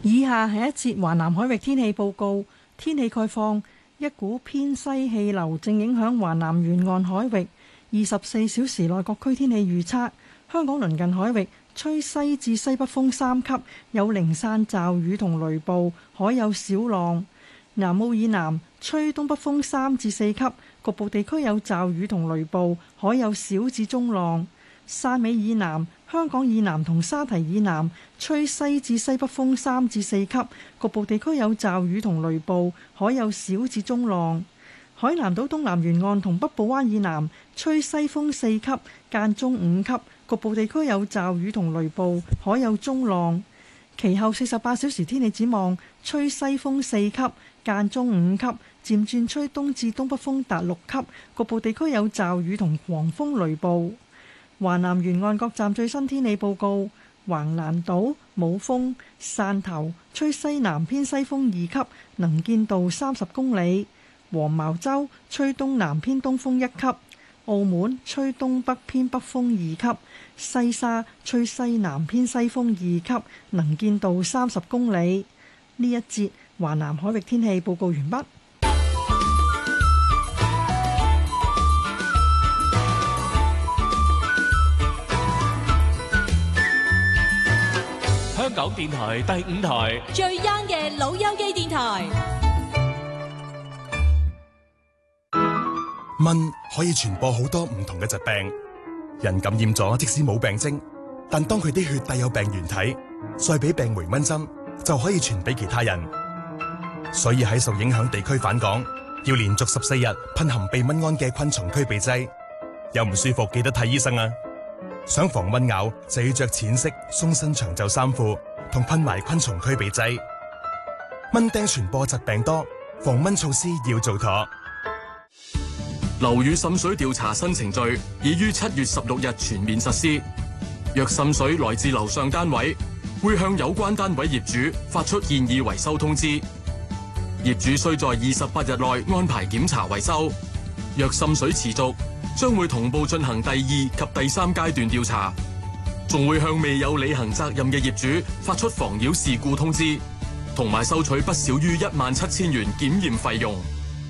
以下係一節華南海域天氣報告。天氣概況：一股偏西氣流正影響華南沿岸海域。24小時內各區天氣預測：香港鄰近海域吹西至西北風3級，有零散驟雨同雷暴，海有小浪。南澳以南吹東北風3至4級，局部地區有驟雨同雷暴，海有小至中浪。汕尾以南、香港以南同沙堤以南吹西至西北風3至4級，局部地區有驟雨同雷暴，海有小至中浪。海南島東南沿岸同北部灣以南吹西風4級，間中5級，局部地區有驟雨同雷暴，海有中浪。其後48小時天氣展望：吹西風4級，間中5級，漸轉吹東至東北風達6級，局部地區有驟雨同狂風雷暴。華南沿岸各站最新天氣報告：橫瀾島冇風，汕頭吹西南偏西風2級，能見度30公里；黃茅洲吹東南偏東風1級；澳門吹東北偏北風2級；西沙吹西南偏西風2級，能見度30公里。呢一節華南海域天氣報告完畢。 香港電台第5台最 young 嘅老友記電台。 蚊可以傳播好多唔同嘅疾病，人感染咗即使冇病徵，但當佢啲血帶有病原體，再俾病媒蚊針，就可以傳俾其他人。所以喺受影響地區返港，要連續14日噴含避蚊胺嘅昆蟲驅避劑。有唔舒服記得睇醫生啊！想防蚊咬就要着淺色鬆身長袖衫褲，同噴埋昆蟲驅避劑。蚊叮傳播疾病多，防蚊措施要做妥。 樓宇滲水調查新程序已於7月16日全面實施。若滲水來自樓上單位，會向有關單位業主發出建議維修通知。業主須在28日內安排檢查維修。若滲水持續，將會同步進行第2及第3階段調查，仲會向未有履行責任嘅業主發出妨擾事故通知，同埋收取不少於17000元檢驗費用。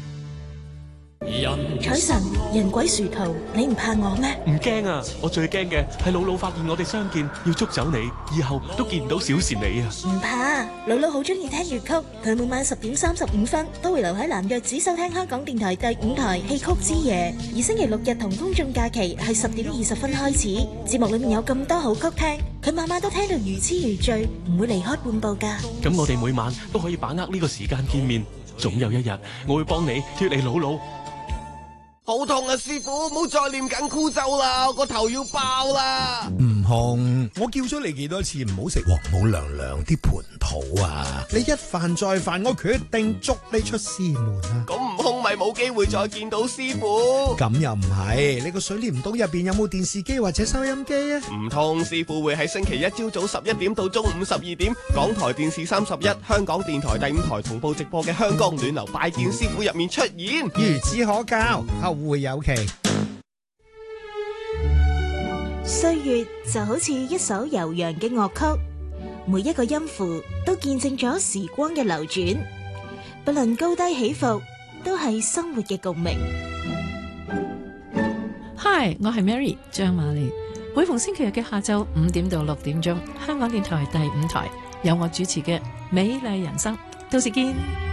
彩神，人鬼殊途，你唔怕我咩？ 唔驚啊！我最驚嘅係姥姥發現我哋相見，要捉走你，以後都見唔到小倩你啊！ 唔怕，姥姥好中意聽粵曲，佢每晚10點35分都會留喺南約只收聽香港電台第5台戲曲之夜，而星期6日同公眾假期係10點20分開始。節目裏面有咁多好曲聽，佢晚晚都聽到如痴如醉，唔會離開半步噶。 咁我哋每晚都可以把握呢個時間見面，總有一日我會幫你脫離姥姥。 好痛啊！師傅，唔好再念緊箍咒啦，我個頭要爆啦！ 悟空，我叫咗你幾多次唔好食王母娘娘啲蟠桃啊！你一犯再犯，我決定捉你出師門啊！ 咁悟空咪冇機會再見到師傅？ 咁又唔係，你個水簾洞入邊有冇電視機或者收音機啊？ 唔通師傅會喺星期一朝早11點到中午12點，港台電視31、香港電台第5台同步直播嘅香港暖流拜見師傅入面出現？ 孺子可教，後會有期。 歲月就好似一首悠揚嘅樂曲，每一個音符都見證咗時光嘅流轉，不論高低起伏，都係生活嘅共鳴。 Hi， 我係 Mary 張瑪莉，每逢星期日嘅下晝5點到6點鐘，香港電台第5台有我主持嘅美麗人生，到時見。